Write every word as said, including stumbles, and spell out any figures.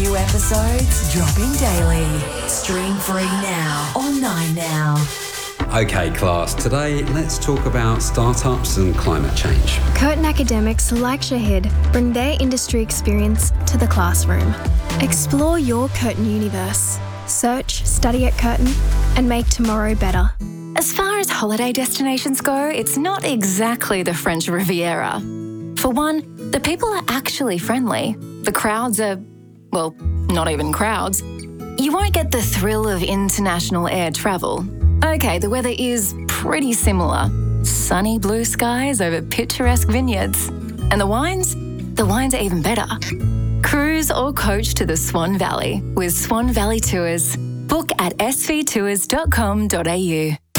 New episodes dropping daily. Stream free now on Nine Now. Okay, class, today let's talk about startups and climate change. Curtin academics like Shahid bring their industry experience to the classroom. Explore your Curtin universe. Search, study at Curtin, and make tomorrow better. As far as holiday destinations go, it's not exactly the French Riviera. For one, the people are actually friendly. The crowds are, well, not even crowds. You won't get the thrill of international air travel. Okay, the weather is pretty similar. Sunny blue skies over picturesque vineyards. And the wines? The wines are even better. Cruise or coach to the Swan Valley with Swan Valley Tours. Book at s v tours dot com dot a u.